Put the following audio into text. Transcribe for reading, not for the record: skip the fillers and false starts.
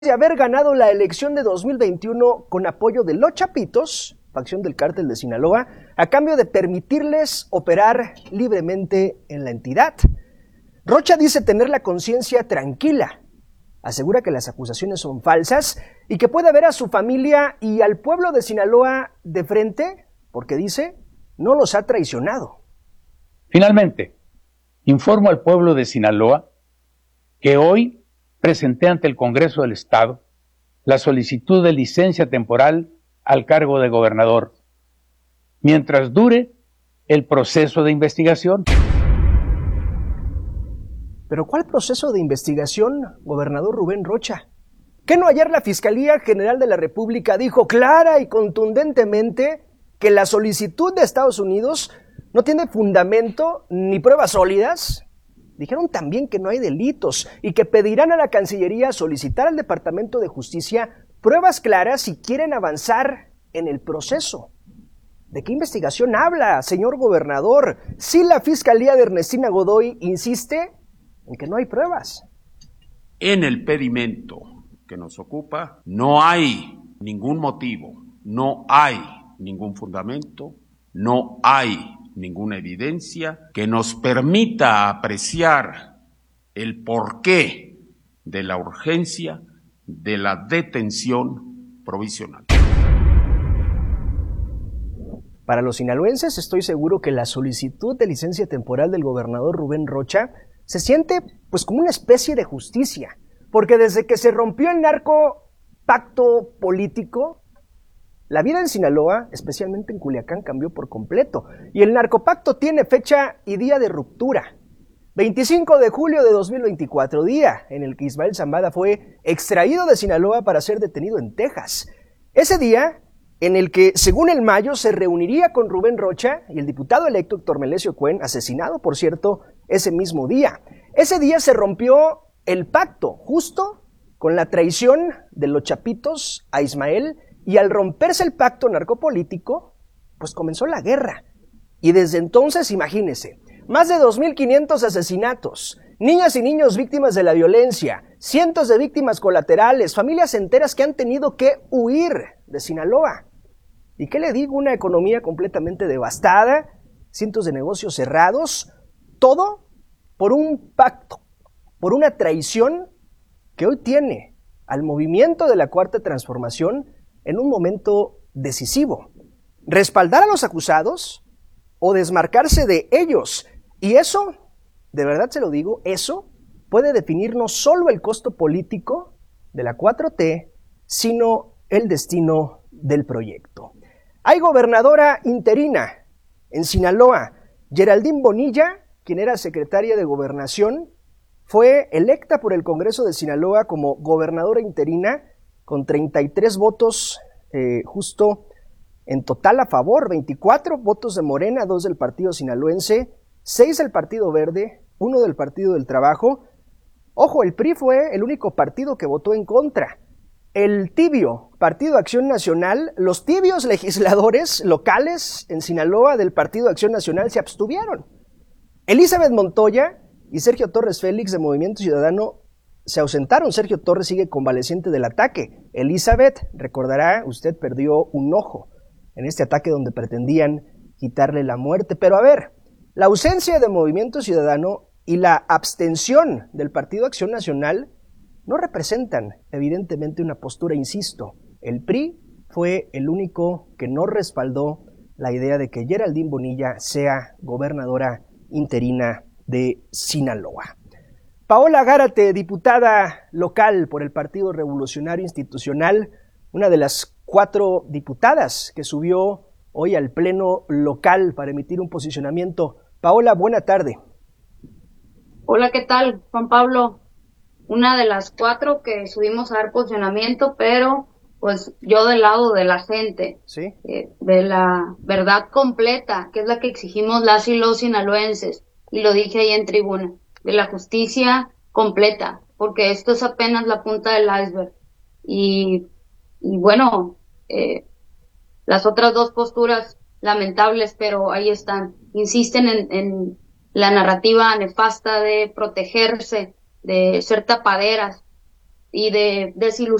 De haber ganado la elección de 2021 con apoyo de los Chapitos, facción del cártel de Sinaloa, a cambio de permitirles operar libremente en la entidad. Rocha dice tener la conciencia tranquila, asegura que las acusaciones son falsas y que puede ver a su familia y al pueblo de Sinaloa de frente, porque dice, no los ha traicionado. Finalmente, informo al pueblo de Sinaloa que hoy presenté ante el Congreso del Estado la solicitud de licencia temporal al cargo de gobernador, mientras dure el proceso de investigación. ¿Pero cuál proceso de investigación, gobernador Rubén Rocha? ¿Qué no ayer la Fiscalía General de la República dijo clara y contundentemente que la solicitud de Estados Unidos no tiene fundamento ni pruebas sólidas? Dijeron también que no hay delitos y que pedirán a la Cancillería solicitar al Departamento de Justicia pruebas claras si quieren avanzar en el proceso. ¿De qué investigación habla, señor gobernador? Si la Fiscalía de Ernestina Godoy insiste en que no hay pruebas. En el pedimento que nos ocupa no hay ningún motivo, no hay ningún fundamento, no hay ninguna evidencia que nos permita apreciar el porqué de la urgencia de la detención provisional. Para los sinaloenses estoy seguro que la solicitud de licencia temporal del gobernador Rubén Rocha se siente pues como una especie de justicia, porque desde que se rompió el narcopacto político, la vida en Sinaloa, especialmente en Culiacán, cambió por completo. Y el narcopacto tiene fecha y día de ruptura. 25 de julio de 2024, día en el que Ismael Zambada fue extraído de Sinaloa para ser detenido en Texas. Ese día en el que, según el Mayo, se reuniría con Rubén Rocha y el diputado electo Héctor Melesio Cuen, asesinado, por cierto, ese mismo día. Ese día se rompió el pacto, justo con la traición de los Chapitos a Ismael. Y al romperse el pacto narcopolítico, pues comenzó la guerra. Y desde entonces, imagínense, más de 2.500 asesinatos, niñas y niños víctimas de la violencia, cientos de víctimas colaterales, familias enteras que han tenido que huir de Sinaloa. ¿Y qué le digo? Una economía completamente devastada, cientos de negocios cerrados, todo por un pacto, por una traición que hoy tiene al movimiento de la Cuarta Transformación en un momento decisivo. Respaldar a los acusados o desmarcarse de ellos. Y eso, de verdad se lo digo, eso puede definir no solo el costo político de la 4T, sino el destino del proyecto. Hay gobernadora interina en Sinaloa. Geraldine Bonilla, quien era secretaria de Gobernación, fue electa por el Congreso de Sinaloa como gobernadora interina con 33 votos justo en total a favor, 24 votos de Morena, 2 del Partido Sinaloense, 6 del Partido Verde, 1 del Partido del Trabajo. Ojo, el PRI fue el único partido que votó en contra. El tibio Partido Acción Nacional, los tibios legisladores locales en Sinaloa del Partido Acción Nacional se abstuvieron. Elizabeth Montoya y Sergio Torres Félix de Movimiento Ciudadano se ausentaron. Sergio Torres sigue convaleciente del ataque. Elizabeth, recordará, usted perdió un ojo en este ataque donde pretendían quitarle la muerte. Pero a ver, la ausencia de Movimiento Ciudadano y la abstención del Partido Acción Nacional no representan evidentemente una postura, insisto. El PRI fue el único que no respaldó la idea de que Geraldine Bonilla sea gobernadora interina de Sinaloa. Paola Gárate, diputada local por el Partido Revolucionario Institucional, una de las 4 diputadas que subió hoy al pleno local para emitir un posicionamiento. Paola, buena tarde. Hola, ¿qué tal, Juan Pablo? Una de las 4 que subimos a dar posicionamiento, pero pues yo del lado de la gente, ¿sí? De la verdad completa, que es la que exigimos las y los sinaloenses, y lo dije ahí en tribuna, de la justicia completa, porque esto es apenas la punta del iceberg. Y bueno, las otras 2 posturas lamentables, pero ahí están, insisten en la narrativa nefasta de protegerse, de ser tapaderas, y de desilusión